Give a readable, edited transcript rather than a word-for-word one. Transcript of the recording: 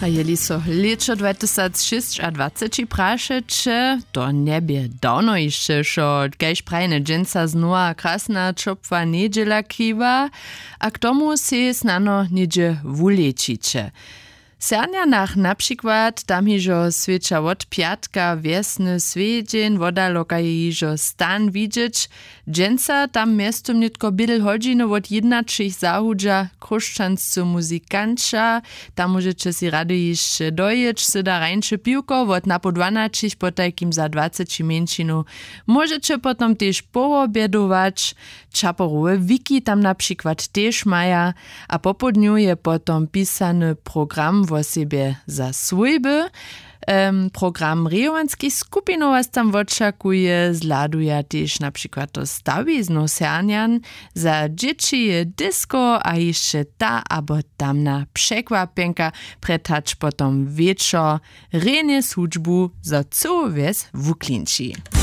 A jeli so leczo 2026 prašeče, to nebie dawno jeszcze, šo kajž prajne dženca znova krasna čopva nedžela kiva, a k tomu se snano nedže vulečiče. Sernjanach na przykład tam hižo svědča od piatka wiesny swiedzień, woda loka hižo stan widzieć. Dženca tam miestom nitko bydel hodźiny od 11 zahudža kruščanscy muzikanča. Tam możecie si rady jeszcze dojeć, se da rańsze piłko, od na po 12 potajkim za 20 mięčinu. Możecie potom też poobiedować. Čaporowe wiki tam na przykład też maja, a po południu je potom pisany program o siebie za swojby. Program rejowanskich skupinov was tam oczekuje, zladuje też na przykład to stawizno Sernjan, za dzieci je disco, a jeszcze ta abo tamna przekwapenka, pretacz potom wieczor, renie służbu za co wies w Uklinci.